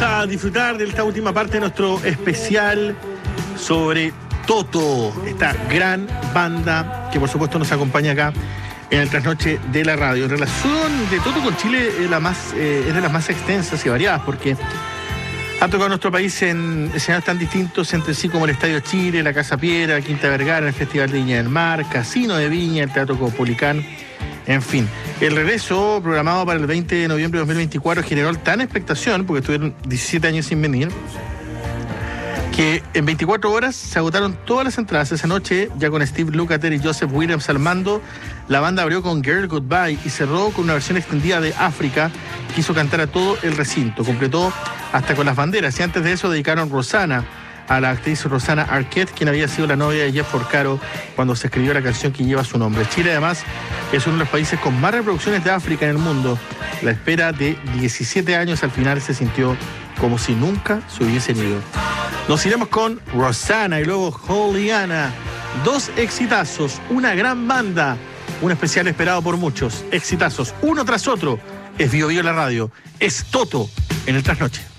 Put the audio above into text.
Vamos a disfrutar de esta última parte de nuestro especial sobre Toto, esta gran banda que por supuesto nos acompaña acá en el Trasnoche de la Radio. En relación de Toto con Chile es de las más extensas y variadas, porque ha tocado nuestro país en escenarios tan distintos entre sí como el Estadio Chile, la Casa Piedra, Quinta Vergara, el Festival de Viña del Mar, Casino de Viña, el Teatro Caupolicán, en fin. El regreso programado para el 20 de noviembre de 2024 generó tan expectación, porque estuvieron 17 años sin venir, que en 24 horas se agotaron todas las entradas. Esa noche, ya con Steve Lukather y Joseph Williams al mando, la banda abrió con Girl Goodbye y cerró con una versión extendida de África que hizo cantar a todo el recinto. Completó hasta con las banderas, y antes de eso dedicaron Rosanna a la actriz Rosanna Arquette, quien había sido la novia de Jeff Porcaro cuando se escribió la canción que lleva su nombre. Chile, además, es uno de los países con más reproducciones de África en el mundo. La espera de 17 años al final se sintió como si nunca se hubiesen ido. Nos iremos con Rosanna y luego Juliana. Dos exitazos, una gran banda, un especial esperado por muchos. Exitazos, uno tras otro. Es Bio Bio la radio, es Toto en el Trasnoche.